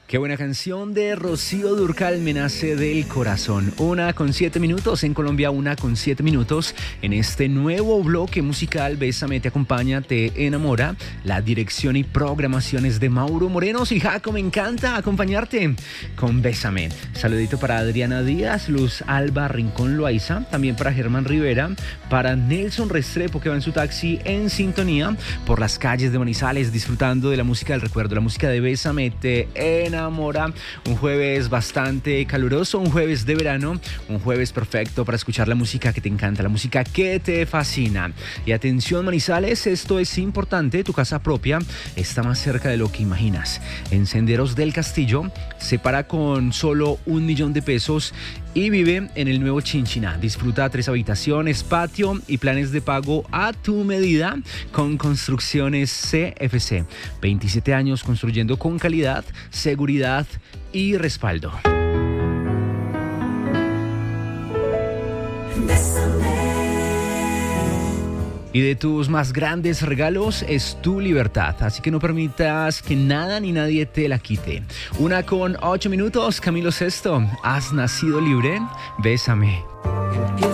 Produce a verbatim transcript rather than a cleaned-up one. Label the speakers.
Speaker 1: Qué buena canción de Rocío Dúrcal, Me nace del corazón. Una con siete minutos, en Colombia una con siete minutos. En este nuevo bloque musical, Bésame te acompaña, te enamora. La dirección y programación es de Mauro Moreno. Soy Jaco, me encanta acompañarte con Bésame. Saludito para Adriana Díaz, Luz Alba Rincón Loaiza, también para Germán Rivera, para Nelson Restrepo, que va en su taxi en sintonía por las calles de Manizales, disfrutando de la música del recuerdo, la música de Bésame te enamora. Enamora, un jueves bastante caluroso, un jueves de verano, un jueves perfecto para escuchar la música que te encanta, la música que te fascina. Y atención Manizales, esto es importante, tu casa propia está más cerca de lo que imaginas. En Senderos del Castillo se para con solo un millón de pesos y vive en el nuevo Chinchiná. Disfruta tres habitaciones, patio y planes de pago a tu medida con Construcciones C F C. veintisiete años construyendo con calidad, seguridad y respaldo. Y de tus más grandes regalos es tu libertad, así que no permitas que nada ni nadie te la quite. Una con ocho minutos, Camilo Sesto, has nacido libre, bésame.